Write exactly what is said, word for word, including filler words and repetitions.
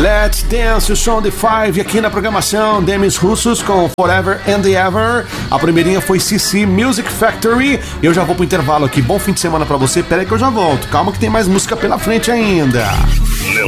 Let's Dance, o som de Five aqui na programação. Demis Russos com Forever and Ever. A primeirinha foi C C Music Factory. Eu já vou pro intervalo aqui. Bom fim de semana pra você. Pera aí que eu já volto. Calma que tem mais música pela frente ainda.